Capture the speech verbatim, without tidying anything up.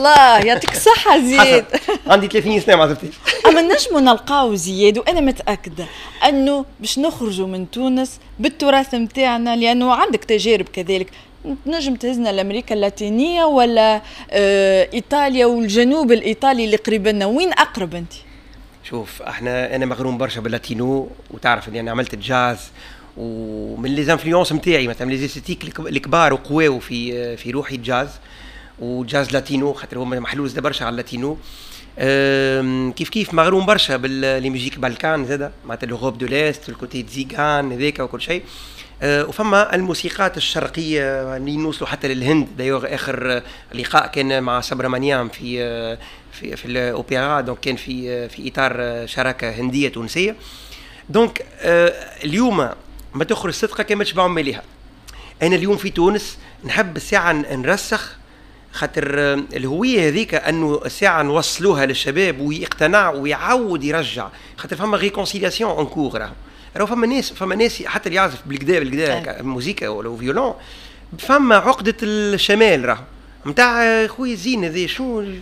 الله يعطيك الصحة زياد. عندي ثلاثين سنة ما عرفتيش. أما نجموا نلقاو زياد، وأنا متأكدة أنه باش نخرجوا من تونس بالتراث متاعنا، لأنه عندك تجارب كذلك. نجم تهزنا لأمريكا اللاتينية ولا آه إيطاليا والجنوب الإيطالي اللي قريب لنا، وين أقرب أنت؟ شوف احنا انا مغروم برشا باللاتينو، وتعرف اني انا عملت الجاز، ومن لي زانفلونس نتاعي مثلا لي زيستيك الكبار وقواو في في روحي الجاز وجاز لاتينو، خاطر هما محلوز برشا على اللاتينو. كيف كيف مغروم برشا باللي ميوزيك بالكان زاده، معناتها لوروب دو ليست الكوتي تزيغان هذاك وكل شيء. أه وفما الموسيقات الشرقيه اللي نوصلوا حتى للهند. دايوغ اخر لقاء كان مع سبرمانيام في في في الاوبرا، دونك كان في في اطار شراكه هنديه تونسيه. دونك أه اليوم ما تخرج صدقه كما تشبعوا ماليها. انا اليوم في تونس نحب الساعه نرسخ، خاطر الهويه هذيك انه الساعه نوصلوها للشباب ويقتنع ويعود يرجع، خاطر فما ريكونسيلياسيون اون كور. راهو راهو فما ناس فما ناس حتى اللي يعزف بالكدا بالكدا موسيقى ولا فيولون، فما عقده الشمال راهو نتاع خويا زين هذا شو